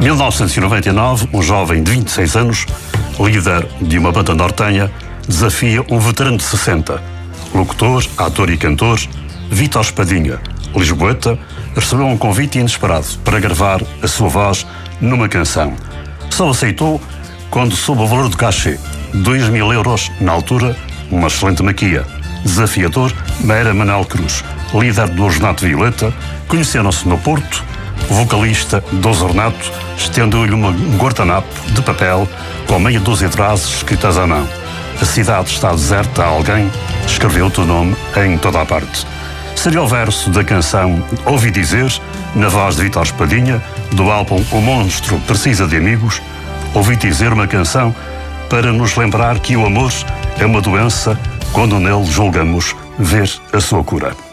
1999, um jovem de 26 anos, líder de uma banda nortenha, desafia um veterano de 60. Locutor, ator e cantor, Vítor Espadinha, lisboeta, recebeu um convite inesperado para gravar a sua voz numa canção. Só aceitou quando soube o valor do cachê, 2.000 euros, na altura, uma excelente maquia. Desafiador era Manuel Cruz, líder do Ornato Violeta. Conheceram-se no Porto. O vocalista Doze Ornato estendeu-lhe um guardanapo de papel com meia dúzia de frases escritas à mão. A cidade está deserta, alguém escreveu o teu nome em toda a parte. Seria o verso da canção Ouvi Dizer, na voz de Vítor Espadinha, do álbum O Monstro Precisa de Amigos. Ouvi dizer, uma canção para nos lembrar que o amor é uma doença quando nele julgamos ver a sua cura.